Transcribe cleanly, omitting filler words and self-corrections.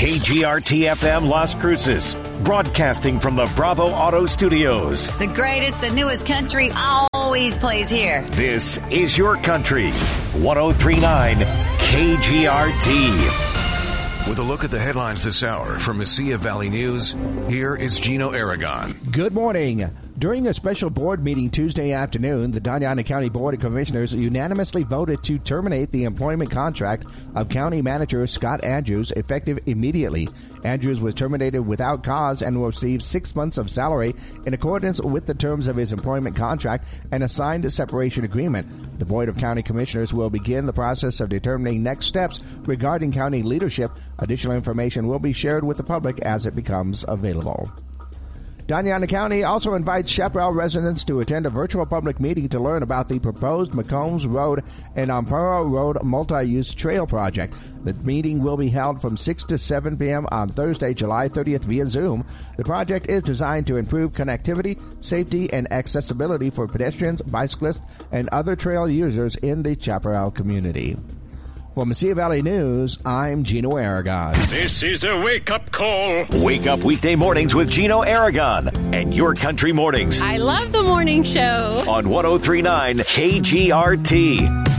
KGRT-FM Las Cruces, broadcasting from the Bravo Auto Studios. The greatest, the newest country always plays here. This is your country. 103.9 KGRT. With a look at the headlines this hour from Mesilla Valley News, here is Gino Aragon. Good morning. During a special board meeting Tuesday afternoon, the Doñana County Board of Commissioners unanimously voted to terminate the employment contract of County Manager Scott Andrews effective immediately. Andrews was terminated without cause and will receive 6 months of salary in accordance with the terms of his employment contract and a signed separation agreement. The Board of County Commissioners will begin the process of determining next steps regarding county leadership. Additional information will be shared with the public as it becomes available. Doñana County also invites Chaparral residents to attend a virtual public meeting to learn about the proposed McCombs Road and Amparo Road multi-use trail project. The meeting will be held from 6 to 7 p.m. on Thursday, July 30th via Zoom. The project is designed to improve connectivity, safety, and accessibility for pedestrians, bicyclists, and other trail users in the Chaparral community. For Mesilla Valley News, I'm Gino Aragon. This is a wake-up call. Wake up weekday mornings with Gino Aragon and Your Country Mornings. I love the morning show. On 103.9 KGRT.